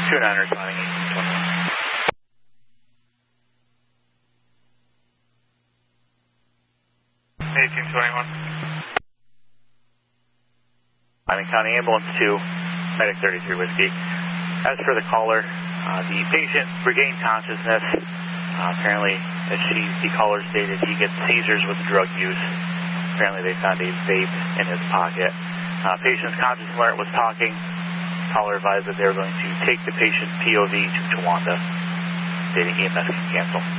29 responding 1821. Wyoming County Ambulance 2, Medic 33 Whiskey. As for the caller, the patient regained consciousness. Apparently, as the caller stated, he gets seizures with drug use. Apparently, they found a vape in his pocket. Patient's conscious alert was talking. Caller advised that they were going to take the patient's POV to Towanda, stating EMS can cancel.